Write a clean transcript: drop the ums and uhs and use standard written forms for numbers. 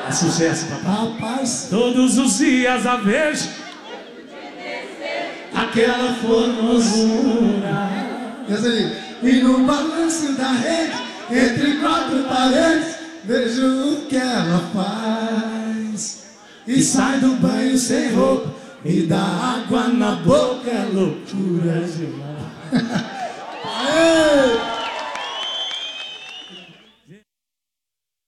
É sucesso, papai. Rapaz, Todos os dias a vejo aquela formosura. e no balanço da rede, entre quatro paredes, vejo o que ela faz. E sai do banho sem roupa, e dá água na boca, é loucura demais. Aê!